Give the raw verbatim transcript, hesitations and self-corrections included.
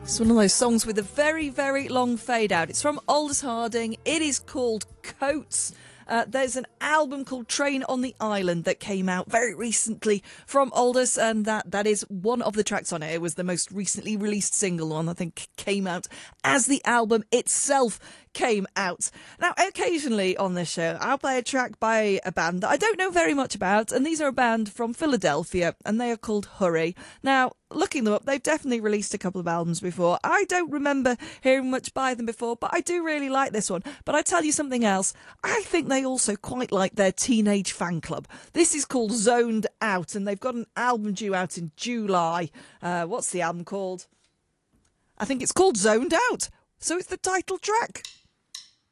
It's one of those songs with a very, very long fade out. It's from Aldous Harding. It is called Coats. Uh, there's an album called Train on the Island that came out very recently from Aldous, and that, that is one of the tracks on it. It was the most recently released single one, I think, came out as the album itself came out. Now, occasionally on this show, I'll play a track by a band that I don't know very much about, and these are a band from Philadelphia, and they are called Hurry. Now, looking them up, they've definitely released a couple of albums before. I don't remember hearing much by them before, but I do really like this one. But I tell you something else, I think they also quite like their Teenage Fanclub. This is called Zoned Out, and they've got an album due out in July. Uh, what's the album called? I think it's called Zoned Out. So it's the title track.